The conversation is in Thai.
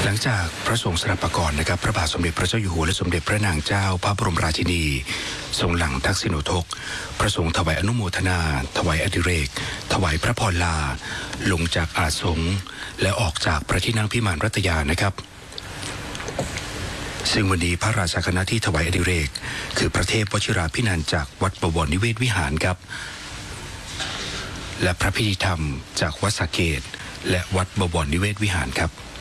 หลังจากพระสงฆ์สดับปกรณ์นะครับพระบาทสมเด็จพระเจ้าอยู่หัวและสมเด็จพระนางเจ้าพระบรมราชินีทรงหลังทักษิณทกพระสงฆ์ถวายอนุโมทนาถวายอดิเรกถวายพระพรลาลงจากอาสงฆ์และออกจากพระที่นั่งพิมานรัตยานะครับซึ่งวันนี้พระราชาคณะที่ถวายอดิเรกคือพระเทพวชิราภินันท์จากวัดบวรนิเวศวิหารครับและพระพิธีธรรมจากวัดสะเกษและวัดบวรนิเวศวิหารครับ